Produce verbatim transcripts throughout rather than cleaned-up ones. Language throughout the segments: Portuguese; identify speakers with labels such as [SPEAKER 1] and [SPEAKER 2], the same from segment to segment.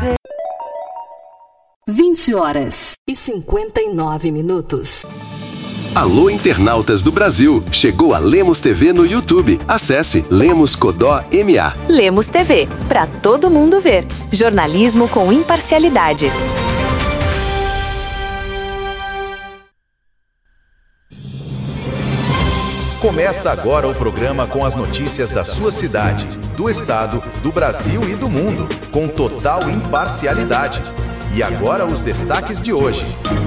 [SPEAKER 1] vinte horas e cinquenta e nove minutos.
[SPEAKER 2] Alô, internautas do Brasil! Chegou a Lemos T V no YouTube. Acesse Lemos Codó M A.
[SPEAKER 3] Lemos T V, para todo mundo ver. Jornalismo com imparcialidade.
[SPEAKER 4] Começa agora o programa com as notícias da sua cidade, do estado, do Brasil e do mundo, com total imparcialidade. E agora os destaques de hoje.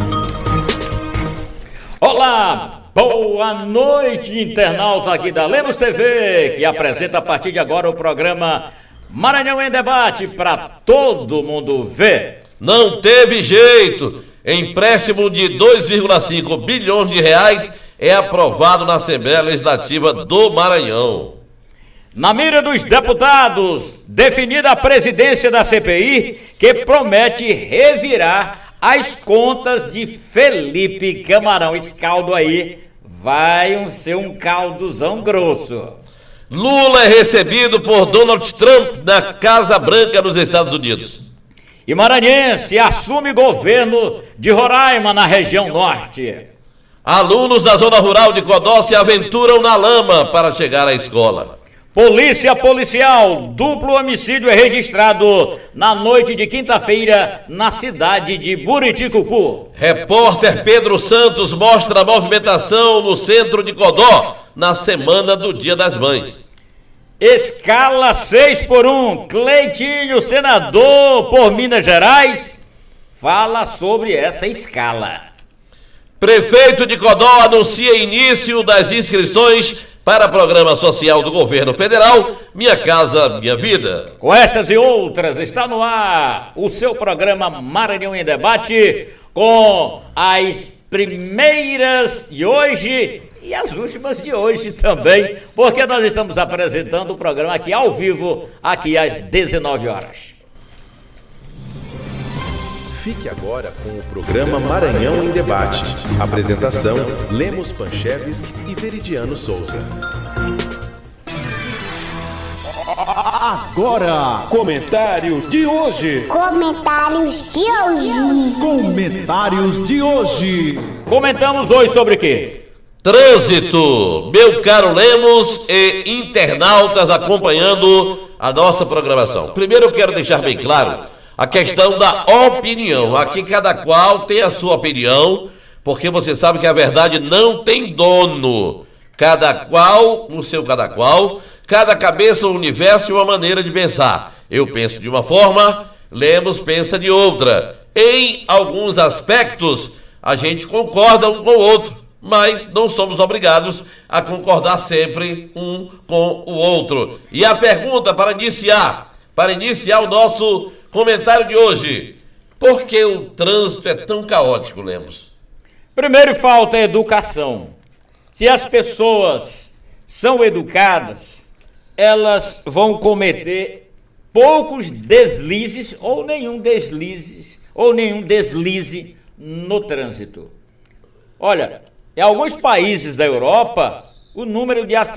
[SPEAKER 5] Olá, boa noite, internauta aqui da Lemos T V, que apresenta a partir de agora o programa Maranhão em Debate para todo mundo ver.
[SPEAKER 6] Não teve jeito, empréstimo de dois vírgula cinco bilhões de reais é aprovado na Assembleia Legislativa do Maranhão.
[SPEAKER 5] Na mira dos deputados, definida a presidência da C P I, que promete revirar as contas de Felipe Camarão. Esse caldo aí vai ser um caldozão grosso.
[SPEAKER 6] Lula é recebido por Donald Trump na Casa Branca nos Estados Unidos.
[SPEAKER 5] E maranhense assume governo de Roraima na região norte.
[SPEAKER 6] Alunos da zona rural de Codó se aventuram na lama para chegar à escola.
[SPEAKER 5] Polícia policial, duplo homicídio é registrado na noite de quinta-feira na cidade de Buriticupu.
[SPEAKER 6] Repórter Pedro Santos mostra a movimentação no centro de Codó na semana do Dia das Mães.
[SPEAKER 5] Escala seis por um, Cleitinho, senador por Minas Gerais, fala sobre essa escala.
[SPEAKER 6] Prefeito de Codó anuncia início das inscrições para programa social do governo federal, Minha Casa Minha Vida.
[SPEAKER 5] Com estas e outras, está no ar o seu programa Maranhão em Debate, com as primeiras de hoje e as últimas de hoje também, porque nós estamos apresentando o programa aqui ao vivo, aqui às dezenove horas.
[SPEAKER 4] Fique agora com o programa Maranhão em Debate. Apresentação: Lemos Panchevski e Veridiano Souza.
[SPEAKER 7] Agora, comentários de hoje.
[SPEAKER 8] Comentários de hoje.
[SPEAKER 7] Comentários de hoje.
[SPEAKER 5] Comentamos hoje sobre o quê?
[SPEAKER 6] Trânsito, meu caro Lemos e internautas acompanhando a nossa programação. Primeiro eu quero deixar bem claro a questão da opinião. Aqui cada qual tem a sua opinião, porque você sabe que a verdade não tem dono. Cada qual no seu cada qual, cada cabeça um universo e uma maneira de pensar. Eu penso de uma forma, Lemos pensa de outra. Em alguns aspectos, a gente concorda um com o outro, mas não somos obrigados a concordar sempre um com o outro. E a pergunta para iniciar, para iniciar o nosso comentário de hoje: por que o trânsito é tão caótico, Lemos?
[SPEAKER 5] Primeiro, falta educação. Se as pessoas são educadas, elas vão cometer poucos deslizes ou nenhum deslize, ou nenhum deslize no trânsito. Olha, em alguns países da Europa, o número de acidentes